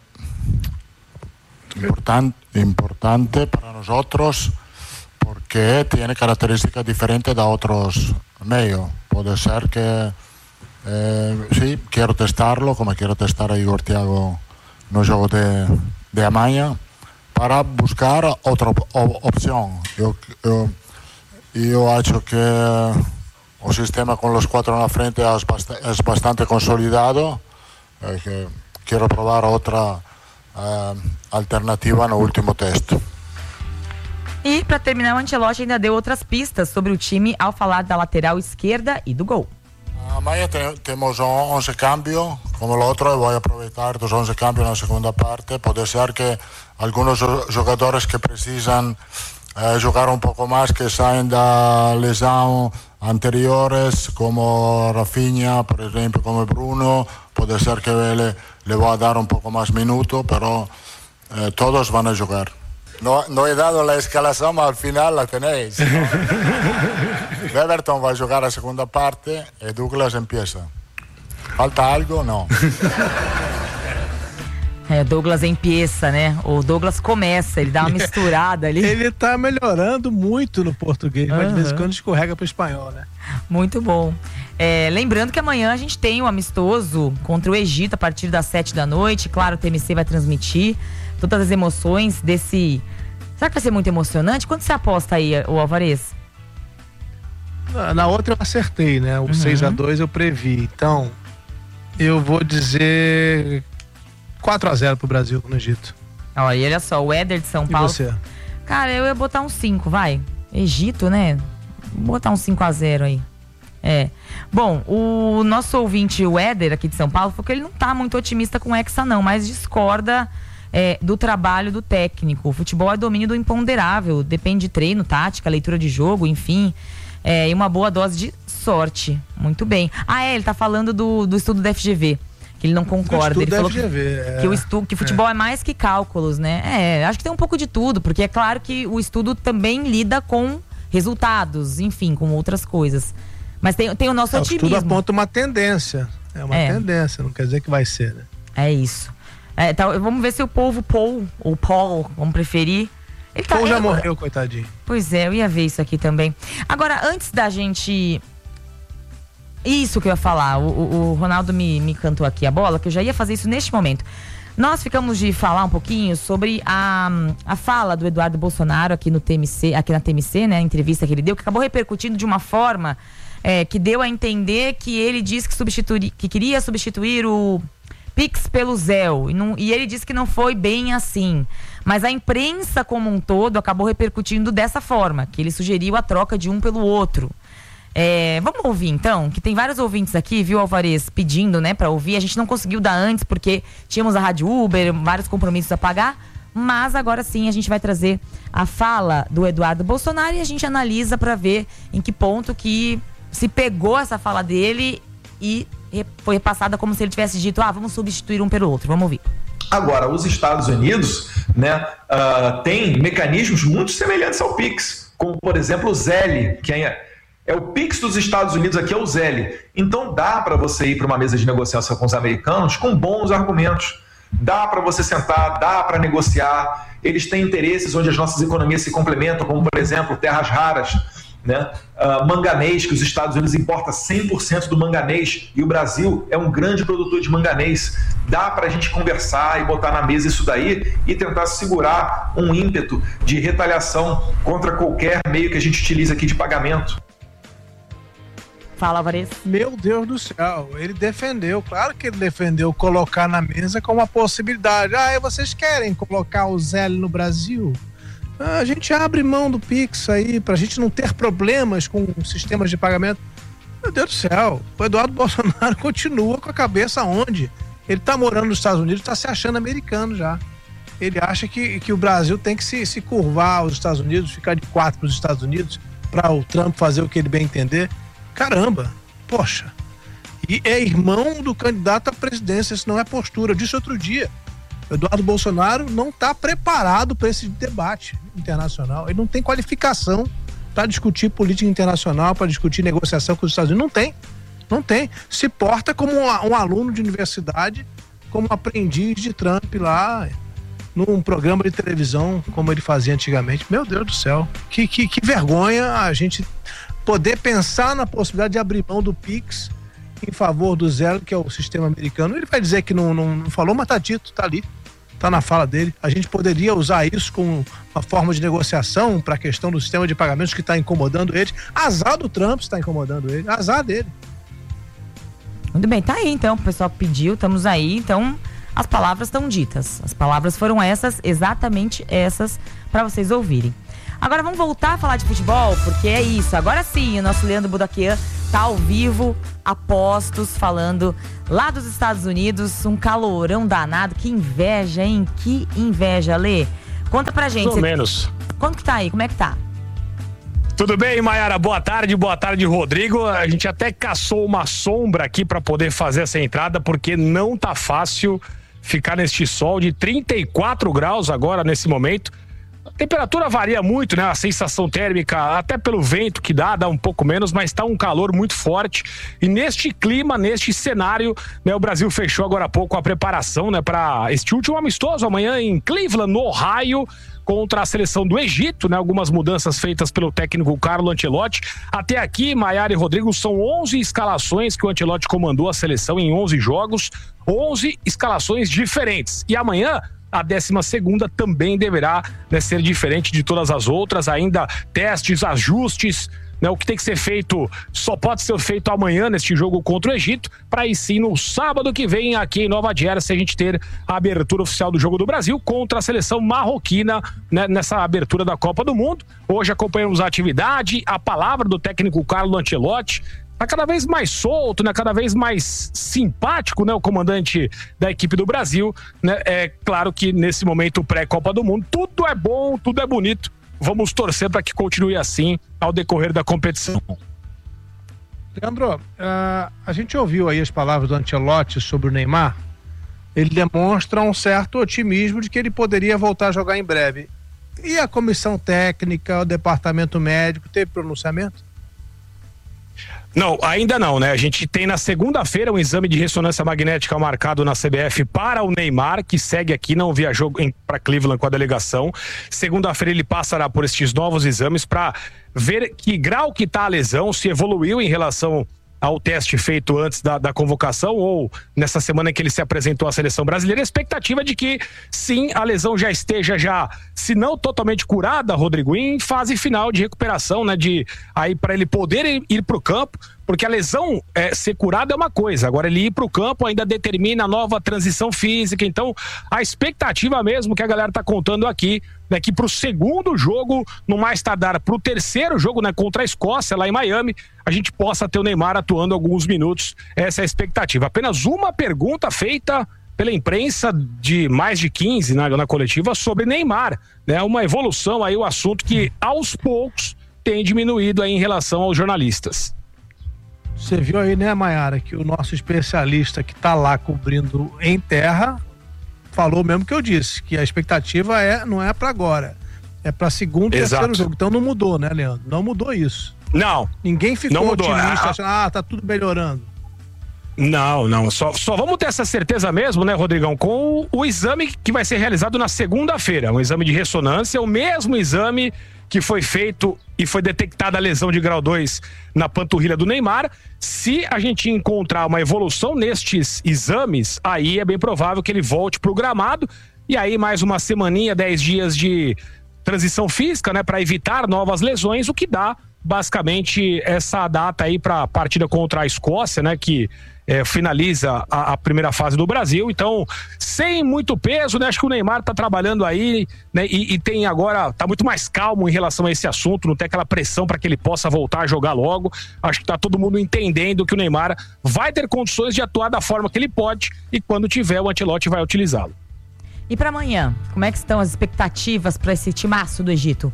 para nós outros, porque tem características diferentes de outros meios. Pode ser que sim, quero testarlo, como quero testar a Igor Thiago no jogo de amanhã, para buscar outra opção. Eu acho que o sistema con los 4 na frente es bastante consolidado. Que quero provar outra alternativa no último teste. E para terminar, o Ancelotti ainda deu outras pistas sobre o time ao falar da lateral esquerda e do gol. Amanhã temos 11 cambios, como o outro, e vou aproveitar dos 11 cambios na segunda parte. Pode ser que alguns jogadores que precisam jogar um pouco mais, que saem da lesão anteriores, como Rafinha, por exemplo, como Bruno, pode ser que le vou dar um pouco mais minuto, pero todos vão jogar. No he dado la escalación, mas al final la tenéis. Everton va a jugar a segunda parte e Douglas empieza. Falta algo? Não. Douglas empieza, né? O Douglas começa, ele dá uma misturada ali. Ele tá melhorando muito no português, mas de vez em quando escorrega pro espanhol, né? Muito bom. Lembrando que amanhã a gente tem um amistoso contra o Egito a partir das 7 da noite. Claro, o TMC vai transmitir todas as emoções desse... Será que vai ser muito emocionante? Quanto você aposta aí, o Alvarez? Na outra eu acertei, né? O 6-2 eu previ. Então, eu vou dizer 4-0 pro Brasil no Egito. Olha só, o Éder de São Paulo. E você? Cara, eu ia botar um 5, vai. Egito, né? Vou botar um 5-0 aí. Bom, o nosso ouvinte, o Éder, aqui de São Paulo, falou que ele não tá muito otimista com o Hexa, não, mas discorda do trabalho do técnico. O futebol é domínio do imponderável, depende de treino, tática, leitura de jogo, enfim, e uma boa dose de sorte. Muito bem. Ele tá falando do estudo da FGV, que ele não concorda. Ele falou que o futebol é mais que cálculos, né? Acho que tem um pouco de tudo, porque é claro que o estudo também lida com resultados, enfim, com outras coisas. Mas tem o nosso otimismo. Tudo aponta uma tendência. É uma tendência, não quer dizer que vai ser, né? É isso. Vamos ver se o povo Paul, ou Paul, vamos preferir. Paul já morreu, coitadinho. Pois é, eu ia ver isso aqui também. Agora, antes da gente... Isso que eu ia falar, o Ronaldo me cantou aqui a bola, que eu já ia fazer isso neste momento. Nós ficamos de falar um pouquinho sobre a fala do Eduardo Bolsonaro aqui na TMC, né? A entrevista que ele deu, que acabou repercutindo de uma forma que deu a entender que ele disse que queria substituir o Pix pelo Zelle. E ele disse que não foi bem assim. Mas a imprensa como um todo acabou repercutindo dessa forma, que ele sugeriu a troca de um pelo outro. Vamos ouvir então, que tem vários ouvintes aqui, viu, Alvarez, pedindo, né, pra ouvir. A gente não conseguiu dar antes porque tínhamos a Rádio Uber, vários compromissos a pagar, mas agora sim a gente vai trazer a fala do Eduardo Bolsonaro e a gente analisa pra ver em que ponto que se pegou essa fala dele e foi repassada como se ele tivesse dito, vamos substituir um pelo outro. Vamos ouvir. Agora, os Estados Unidos, né, tem mecanismos muito semelhantes ao Pix, como por exemplo o Zelle, que é o Pix dos Estados Unidos, aqui é o Zelle. Então dá para você ir para uma mesa de negociação com os americanos com bons argumentos. Dá para você sentar, dá para negociar. Eles têm interesses onde as nossas economias se complementam, como por exemplo terras raras, né? Manganês, que os Estados Unidos importa 100% do manganês e o Brasil é um grande produtor de manganês. Dá para a gente conversar e botar na mesa isso daí e tentar segurar um ímpeto de retaliação contra qualquer meio que a gente utiliza aqui de pagamento. Fala, Alvarez. Meu Deus do céu, ele defendeu, claro que ele defendeu colocar na mesa como uma possibilidade. Vocês querem colocar o Zelle no Brasil? A gente abre mão do Pix aí, pra gente não ter problemas com sistemas de pagamento. Meu Deus do céu, o Eduardo Bolsonaro continua com a cabeça onde? Ele tá morando nos Estados Unidos, tá se achando americano já. Ele acha que o Brasil tem que se curvar aos Estados Unidos, ficar de 4 pros Estados Unidos, para o Trump fazer o que ele bem entender. Caramba, poxa. E é irmão do candidato à presidência, isso não é postura. Eu disse outro dia, o Eduardo Bolsonaro não está preparado para esse debate internacional. Ele não tem qualificação para discutir política internacional, para discutir negociação com os Estados Unidos. Não tem. Se porta como um aluno de universidade, como um aprendiz de Trump lá, num programa de televisão, como ele fazia antigamente. Meu Deus do céu, que vergonha a gente poder pensar na possibilidade de abrir mão do Pix em favor do Zelle, que é o sistema americano. Ele vai dizer que não falou, mas tá dito, tá ali. está na fala dele. A gente poderia usar isso como uma forma de negociação para a questão do sistema de pagamentos que está incomodando ele. Azar do Trump está incomodando ele, azar dele. Muito bem, tá aí então, o pessoal pediu, estamos aí, então as palavras estão ditas. As palavras foram essas, exatamente essas, para vocês ouvirem. Agora vamos voltar a falar de futebol, porque é isso. Agora sim, o nosso Leandro Budaquian tá ao vivo, a postos, falando lá dos Estados Unidos, um calorão danado. Que inveja, hein? Que inveja, Lê. Conta pra gente. Mais ou menos. Quanto que tá aí? Como é que tá? Tudo bem, Mayara? Boa tarde, Rodrigo. A gente até caçou uma sombra aqui para poder fazer essa entrada, porque não tá fácil ficar neste sol de 34 graus agora, nesse momento. A temperatura varia muito, né? A sensação térmica, até pelo vento que dá um pouco menos, mas tá um calor muito forte. E neste clima, neste cenário, né, o Brasil fechou agora há pouco a preparação, né, para este último amistoso amanhã em Cleveland, no Ohio, contra a seleção do Egito, né? Algumas mudanças feitas pelo técnico Carlo Ancelotti. Até aqui, Mayara e Rodrigo, são 11 escalações que o Ancelotti comandou a seleção em 11 jogos, 11 escalações diferentes. E amanhã a 12ª também deverá, né, ser diferente de todas as outras, ainda testes, ajustes, né, o que tem que ser feito só pode ser feito amanhã neste jogo contra o Egito, para aí sim no sábado que vem aqui em Nova Jersey a gente ter a abertura oficial do jogo do Brasil contra a seleção marroquina, né, nessa abertura da Copa do Mundo. Hoje acompanhamos a atividade, a palavra do técnico Carlo Ancelotti. Tá cada vez mais solto, né? Cada vez mais simpático, né? O comandante da equipe do Brasil, né? É claro que nesse momento pré-Copa do Mundo, tudo é bom, tudo é bonito. Vamos torcer para que continue assim ao decorrer da competição. Leandro, a gente ouviu aí as palavras do Ancelotti sobre o Neymar. Ele demonstra um certo otimismo de que ele poderia voltar a jogar em breve. E a comissão técnica, o departamento médico, teve pronunciamento? Não, ainda não, né? A gente tem na segunda-feira um exame de ressonância magnética marcado na CBF para o Neymar, que segue aqui, não viajou para Cleveland com a delegação. Segunda-feira ele passará por estes novos exames para ver que grau que tá a lesão, se evoluiu em relação ao teste feito antes da convocação ou nessa semana em que ele se apresentou à seleção brasileira. A expectativa é de que sim, a lesão já esteja se não totalmente curada, Rodrigo, em fase final de recuperação, né, de aí para ele poder ir para o campo, porque a lesão ser curada é uma coisa, agora ele ir para o campo ainda determina a nova transição física. Então a expectativa mesmo que a galera tá contando aqui, né, que pro segundo jogo, no mais tardar pro terceiro jogo, né, contra a Escócia lá em Miami, a gente possa ter o Neymar atuando alguns minutos. Essa é a expectativa. Apenas uma pergunta feita pela imprensa de mais de 15 na coletiva sobre Neymar, né? Uma evolução aí, o assunto que aos poucos tem diminuído aí em relação aos jornalistas. Você viu aí, né, Mayara, que o nosso especialista que tá lá cobrindo em terra falou mesmo que eu disse, que a expectativa não é para agora, é para segundo e terceiro jogo. Então não mudou, né, Leandro? Não mudou isso. Não. Ninguém ficou otimista, achando, tá tudo melhorando. Não. Só vamos ter essa certeza mesmo, né, Rodrigão, com o exame que vai ser realizado na segunda-feira, um exame de ressonância, o mesmo exame que foi feito e foi detectada a lesão de grau 2 na panturrilha do Neymar. Se a gente encontrar uma evolução nestes exames, aí é bem provável que ele volte pro gramado, e aí mais uma semaninha, 10 dias de transição física, né, para evitar novas lesões, o que dá basicamente essa data aí para a partida contra a Escócia, né, que finaliza a primeira fase do Brasil. Então, sem muito peso, né? Acho que o Neymar tá trabalhando aí, né? E tem agora, tá muito mais calmo em relação a esse assunto, não tem aquela pressão para que ele possa voltar a jogar logo. Acho que tá todo mundo entendendo que o Neymar vai ter condições de atuar da forma que ele pode, e quando tiver, o Ancelotti vai utilizá-lo. E para amanhã, como é que estão as expectativas para esse timaço do Egito?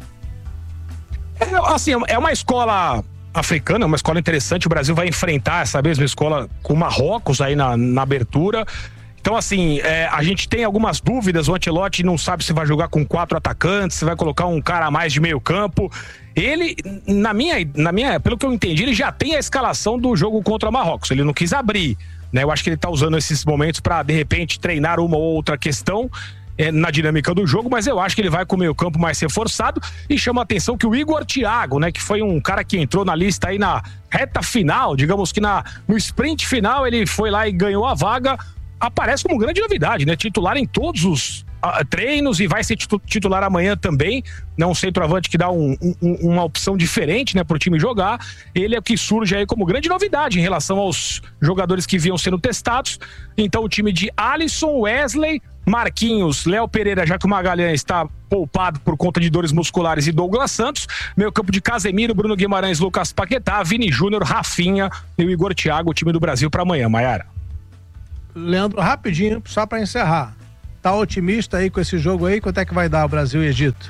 Assim, é uma escola africana, é uma escola interessante. O Brasil vai enfrentar essa mesma escola com Marrocos aí na abertura. Então, assim, a gente tem algumas dúvidas. O Ancelotti não sabe se vai jogar com 4 atacantes, se vai colocar um cara a mais de meio campo. Ele, na minha, pelo que eu entendi, ele já tem a escalação do jogo contra Marrocos. Ele não quis abrir, né? Eu acho que ele tá usando esses momentos para, de repente, treinar uma ou outra questão na dinâmica do jogo, mas eu acho que ele vai com o meio campo mais reforçado. E chama a atenção que o Igor Thiago, né, que foi um cara que entrou na lista aí na reta final, digamos que no sprint final, ele foi lá e ganhou a vaga. aparece como grande novidade, né? Titular em todos os treinos e vai ser titular amanhã também, né? Um centroavante que dá uma opção diferente, né, pro time jogar. Ele é o que surge aí como grande novidade em relação aos jogadores que vinham sendo testados. Então o time de Alisson, Wesley, Marquinhos, Léo Pereira, já que o Magalhães está poupado por conta de dores musculares, e Douglas Santos. Meio campo de Casemiro, Bruno Guimarães, Lucas Paquetá, Vini Júnior, Rafinha e o Igor Thiago, o time do Brasil para amanhã, Maiara. Leandro, rapidinho, só para encerrar. Tá otimista aí com esse jogo aí? Quanto é que vai dar o Brasil e Egito?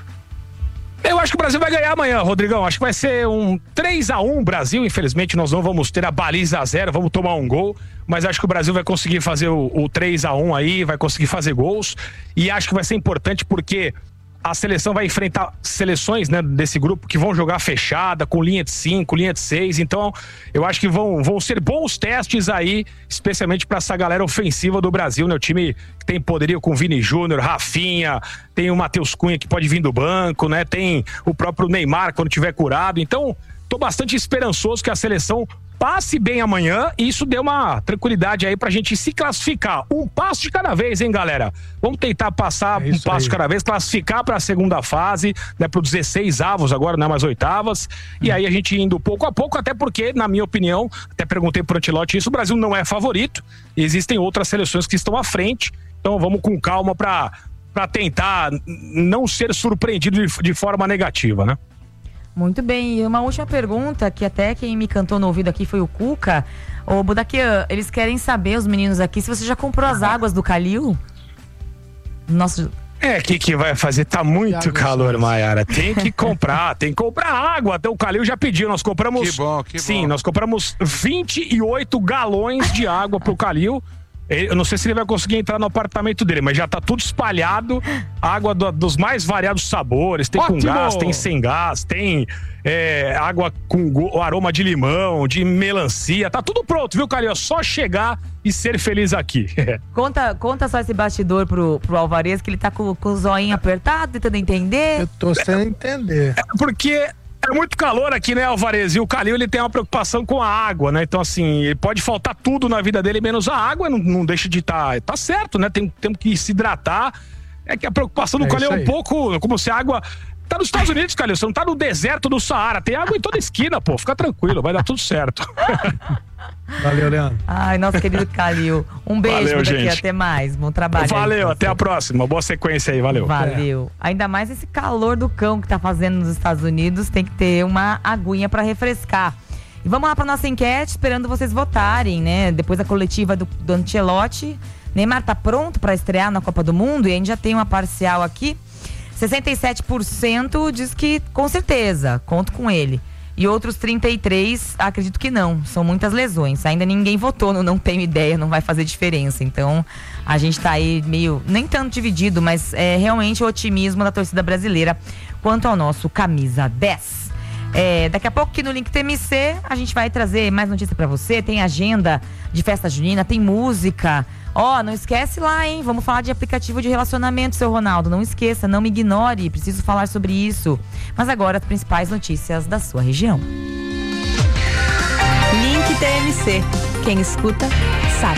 Eu acho que o Brasil vai ganhar amanhã, Rodrigão. Acho que vai ser um 3-1 Brasil. Infelizmente, nós não vamos ter a baliza a 0, vamos tomar um gol. Mas acho que o Brasil vai conseguir fazer o 3-1 aí, vai conseguir fazer gols. E acho que vai ser importante porque a seleção vai enfrentar seleções, né, desse grupo que vão jogar fechada, com linha de 5, linha de 6. Então, eu acho que vão ser bons testes aí, especialmente para essa galera ofensiva do Brasil, né? O time que tem poderio com Vini Júnior, Rafinha, tem o Matheus Cunha que pode vir do banco, né? Tem o próprio Neymar quando tiver curado. Então, tô bastante esperançoso que a seleção passe bem amanhã e isso dê uma tranquilidade aí pra gente se classificar. Um passo de cada vez, hein, galera? Vamos tentar passar um passo de cada vez, classificar pra segunda fase, né, pro 16 avos agora, não é mais oitavas, e aí a gente indo pouco a pouco, até porque, na minha opinião, até perguntei pro Ancelotti isso, o Brasil não é favorito, e existem outras seleções que estão à frente, então vamos com calma pra tentar não ser surpreendido de forma negativa, né? Muito bem, e uma última pergunta, que até quem me cantou no ouvido aqui foi o Cuca. Ô, Budaquian, eles querem saber, os meninos aqui, se você já comprou as águas do Calil? Nossa... que vai fazer? Tá muito calor, Maiara. Tem que comprar água. Até o Calil já pediu, nós compramos... Que bom. Sim, nós compramos 28 galões de água pro Calil. Eu não sei se ele vai conseguir entrar no apartamento dele, mas já tá tudo espalhado, água dos mais variados sabores, tem com gás, tem sem gás, tem água com aroma de limão, de melancia, tá tudo pronto, viu, Calil? É só chegar e ser feliz aqui. Conta só esse bastidor pro Alvarez, que ele tá com o zoinho apertado, tentando entender. Eu tô sem entender. Porque... é muito calor aqui, né, Alvarez? E o Calil, ele tem uma preocupação com a água, né? Então, assim, ele pode faltar tudo na vida dele, menos a água, não deixa de estar... Tá certo, né? Temos que se hidratar. É que a preocupação do Calil é um pouco como se a água... Tá nos Estados Unidos, Calil, você não tá no deserto do Saara. Tem água em toda esquina, pô. Fica tranquilo, vai dar tudo certo. Valeu, Leandro. Ai, nosso querido Calil. Um beijo daqui, até mais. Bom trabalho. Valeu, até a próxima. Boa sequência aí, valeu. Valeu. Ainda mais esse calor do cão que tá fazendo nos Estados Unidos, tem que ter uma aguinha pra refrescar. E vamos lá pra nossa enquete, esperando vocês votarem, né? Depois da coletiva do Ancelotti, Neymar tá pronto pra estrear na Copa do Mundo? E a gente já tem uma parcial aqui. 67% diz que com certeza, conto com ele. E outros 33% acredito que não, são muitas lesões. Ainda ninguém votou no não tenho ideia, não vai fazer diferença. Então a gente tá aí meio, nem tanto dividido, mas é realmente o otimismo da torcida brasileira quanto ao nosso camisa 10. Daqui a pouco aqui no Link TMC a gente vai trazer mais notícia pra você. Tem agenda de festa junina, tem música. Não esquece lá, hein? Vamos falar de aplicativo de relacionamento, seu Ronaldo. Não esqueça, não me ignore. Preciso falar sobre isso. Mas agora, as principais notícias da sua região. Link TMC. Quem escuta, sabe.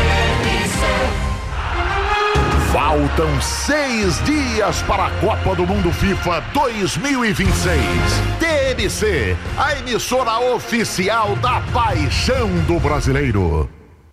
Faltam 6 dias para a Copa do Mundo FIFA 2026. TMC, a emissora oficial da paixão do brasileiro.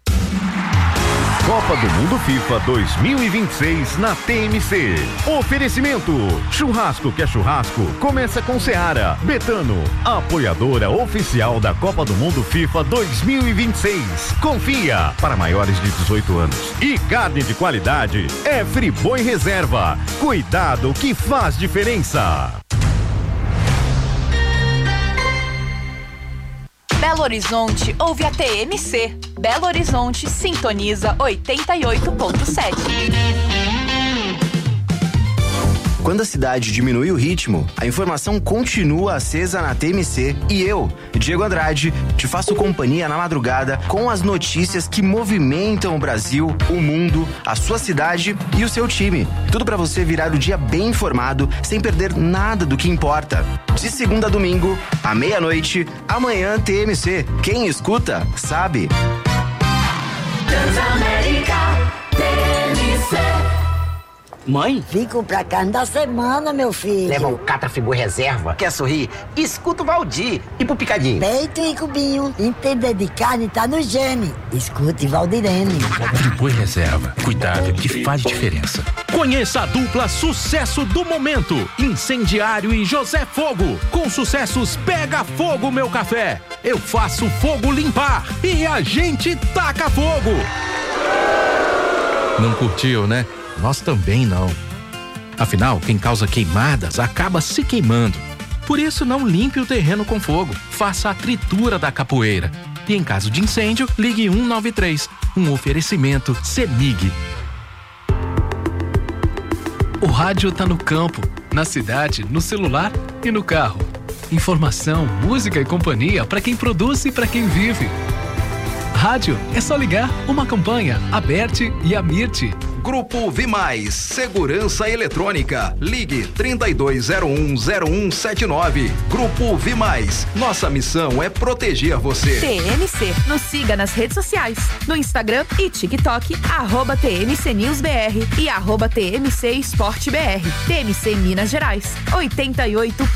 Copa do Mundo FIFA 2026 na TMC. Oferecimento: churrasco que é churrasco, começa com Seara. Betano, apoiadora oficial da Copa do Mundo FIFA 2026. Confia, para maiores de 18 anos. E carne de qualidade é Friboi Reserva. Cuidado que faz diferença. Belo Horizonte ouve a TMC. Belo Horizonte sintoniza 88.7. Quando a cidade diminui o ritmo, a informação continua acesa na TMC e eu, Diego Andrade, te faço companhia na madrugada com as notícias que movimentam o Brasil, o mundo, a sua cidade e o seu time. Tudo pra você virar o dia bem informado, sem perder nada do que importa. De segunda a domingo, à meia-noite, amanhã TMC. Quem escuta, sabe. Transamérica. Mãe? Vim comprar carne da semana, meu filho. Leva um Catrafigu reserva. Quer sorrir? Escuta o Valdir. E pro picadinho? Peito e cubinho. Entender de carne tá no gene. Escute Valdirene. Friboi reserva. Cuidado que faz diferença. Conheça a dupla Sucesso do Momento. Incendiário e José Fogo. Com sucessos Pega Fogo, meu café. Eu faço fogo limpar. E a gente taca fogo. Não curtiu, né? Nós também não. Afinal, quem causa queimadas acaba se queimando. Por isso, não limpe o terreno com fogo. Faça a tritura da capoeira. E em caso de incêndio, ligue 193. Um oferecimento CEMIG. O rádio tá no campo, na cidade, no celular e no carro. Informação, música e companhia para quem produz e para quem vive. Rádio é só ligar uma campanha, Aberte e Amirte. Grupo Vimais, Segurança Eletrônica. Ligue 32010179. Grupo Vimais. Nossa missão é proteger você. TMC. Nos siga nas redes sociais. No Instagram e TikTok, @TMCNewsBR e @TMC Esporte BR. TMC Minas Gerais. 88